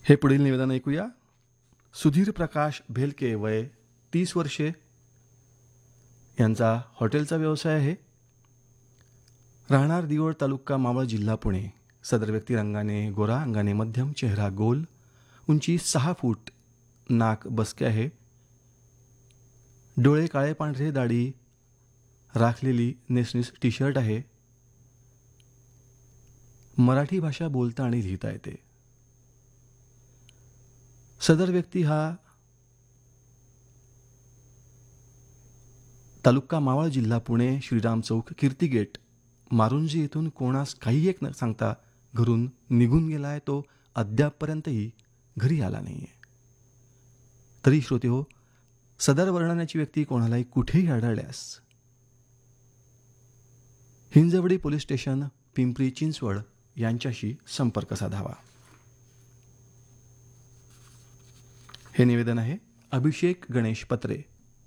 हे पुढील निवेदन ऐकूया. सुधीर प्रकाश भेलके, वय 30 वर्षे, यांचा हॉटेलचा व्यवसाय आहे. राहणार दिवळ, तालुका मावळ, जिल्हा पुणे. सदर व्यक्ती रंगाने गोरा, अंगाने मध्यम, चेहरा गोल, उंची 6 फूट, नाक बसके आहे. डोळे काळे पांढरे, दाढी राखलेली, नेसनीस टी शर्ट आहे. मराठी भाषा बोलता आणि लिहिता येते. सदर व्यक्ती हा तालुका मावळ, जिल्हा पुणे, श्रीराम चौक, कीर्ती गेट, मारुंजी येथून कोणास काही एक न सांगता घरून निघून गेला आहे. तो अद्यापपर्यंतही घरी आला नाही आहे. तरी श्रोते हो, सदर वर्णनाची व्यक्ती कोणालाही कुठेही आढळल्यास हिंजवडी पोलीस स्टेशन, पिंपरी चिंचवड यांच्याशी संपर्क साधावा. हे निवेदन आहे अभिषेक गणेश पत्रे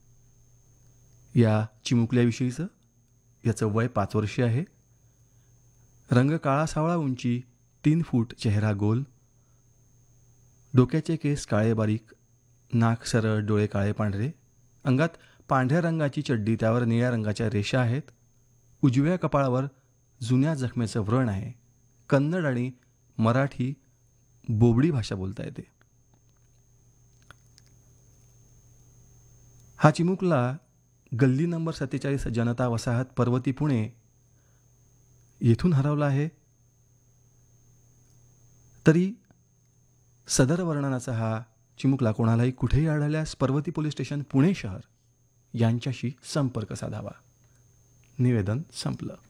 या चिमुकल्याविषयीचं. याचं वय 5 वर्षे आहे. रंग काळा सावळा, उंची 3 फूट, चेहरा गोल, डोक्याचे केस काळे बारीक, नाक सरळ, डोळे काळे पांढरे. अंगात पांढऱ्या रंगाची चड्डी, त्यावर निळ्या रंगाच्या रेषा आहेत. उजव्या कपाळावर जुन्या जखमेचं व्रण आहे. कन्नड आणि मराठी बोबडी भाषा बोलता येते. हा चिमुकला गल्ली नंबर 47 जनता वसाहत, पर्वती, पुणे येथून हरवला आहे. तरी सदर वर्णनाचा हा चिमुकला कोणालाही कुठेही आढळल्यास पर्वती पोलीस स्टेशन, पुणे शहर यांच्याशी संपर्क साधावा. निवेदन संपलं.